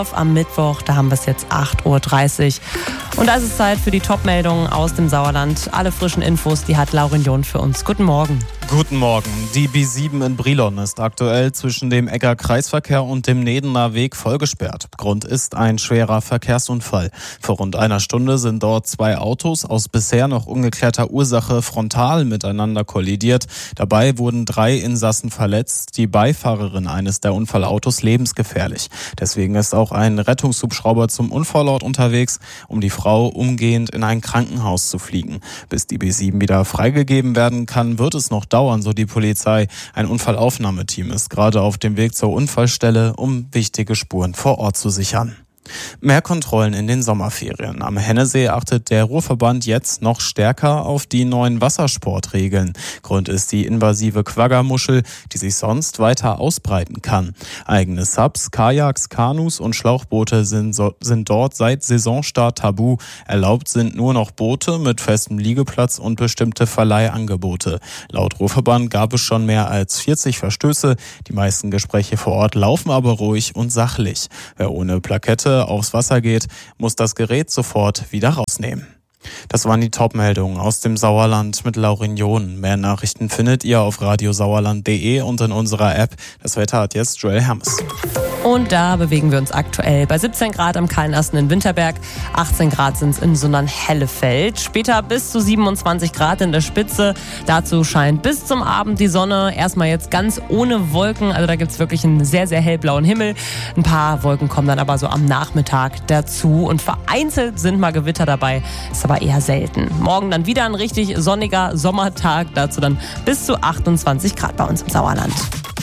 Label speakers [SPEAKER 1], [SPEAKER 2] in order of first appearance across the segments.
[SPEAKER 1] Am Mittwoch, da haben wir es jetzt 8.30 Uhr. Und da ist es Zeit für die Top-Meldungen aus dem Sauerland. Alle frischen Infos, die hat Laurin John für uns. Guten Morgen.
[SPEAKER 2] Guten Morgen. Die B7 in Brilon ist aktuell zwischen dem Egger Kreisverkehr und dem Nedener Weg vollgesperrt. Grund ist ein schwerer Verkehrsunfall. Vor rund einer Stunde sind dort zwei Autos aus bisher noch ungeklärter Ursache frontal miteinander kollidiert. Dabei wurden 3 Insassen verletzt. Die Beifahrerin eines der Unfallautos lebensgefährlich. Deswegen ist auch ein Rettungshubschrauber zum Unfallort unterwegs, um die Frau umgehend in ein Krankenhaus zu fliegen. Bis die B7 wieder freigegeben werden kann, wird es noch dauern, so die Polizei. Ein Unfallaufnahmeteam ist gerade auf dem Weg zur Unfallstelle, um wichtige Spuren vor Ort zu sichern. Mehr Kontrollen in den Sommerferien. Am Hennesee achtet der Ruhrverband jetzt noch stärker auf die neuen Wassersportregeln. Grund ist die invasive Quaggermuschel, die sich sonst weiter ausbreiten kann. Eigene Subs, Kajaks, Kanus und Schlauchboote sind dort seit Saisonstart tabu. Erlaubt sind nur noch Boote mit festem Liegeplatz und bestimmte Verleihangebote. Laut Ruhrverband gab es schon mehr als 40 Verstöße. Die meisten Gespräche vor Ort laufen aber ruhig und sachlich. Wer ohne Plakette aufs Wasser geht, muss das Gerät sofort wieder rausnehmen. Das waren die Top-Meldungen aus dem Sauerland mit Laurin John. Mehr Nachrichten findet ihr auf radiosauerland.de und in unserer App. Das Wetter hat jetzt Joel Hermes.
[SPEAKER 1] Und da bewegen wir uns aktuell bei 17 Grad am Kalnasten in Winterberg, 18 Grad sind es in Sundern-Hellefeld, später bis zu 27 Grad in der Spitze. Dazu scheint bis zum Abend die Sonne, erstmal jetzt ganz ohne Wolken, also da gibt es wirklich einen sehr, sehr hellblauen Himmel. Ein paar Wolken kommen dann aber so am Nachmittag dazu und vereinzelt sind mal Gewitter dabei, ist aber eher selten. Morgen dann wieder ein richtig sonniger Sommertag, dazu dann bis zu 28 Grad bei uns im Sauerland.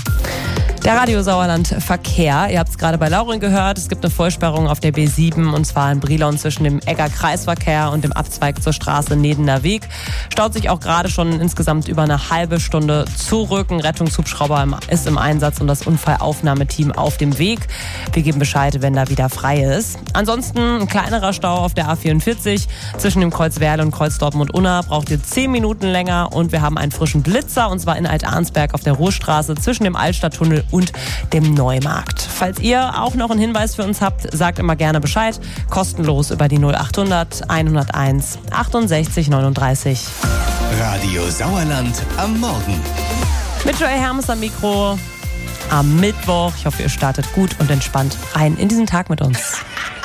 [SPEAKER 1] Der Radio Sauerland Verkehr, ihr habt es gerade bei Laurin gehört, es gibt eine Vollsperrung auf der B7 und zwar in Brilon zwischen dem Egger Kreisverkehr und dem Abzweig zur Straße Nedener Weg. Staut sich auch gerade schon insgesamt über eine halbe Stunde zurück. Ein Rettungshubschrauber ist im Einsatz und das Unfallaufnahmeteam auf dem Weg. Wir geben Bescheid, wenn da wieder frei ist. Ansonsten ein kleinerer Stau auf der A44 zwischen dem Kreuz Werle und Kreuz Dortmund-Unna. Braucht ihr 10 Minuten länger und wir haben einen frischen Blitzer und zwar in Alt-Arnsberg auf der Ruhrstraße zwischen dem Altstadttunnel und dem Neumarkt. Falls ihr auch noch einen Hinweis für uns habt, sagt immer gerne Bescheid. Kostenlos über die 0800 101 68 39.
[SPEAKER 3] Radio Sauerland am Morgen.
[SPEAKER 1] Mit Joel Hermes am Mikro am Mittwoch. Ich hoffe, ihr startet gut und entspannt rein in diesen Tag mit uns.